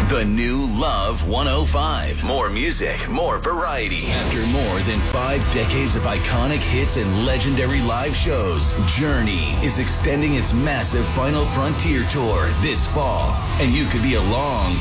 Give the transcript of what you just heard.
The new Love 105. More music, more variety. After more than 5 decades of iconic hits and legendary live shows, Journey is extending its massive Final Frontier tour this fall. And you could be along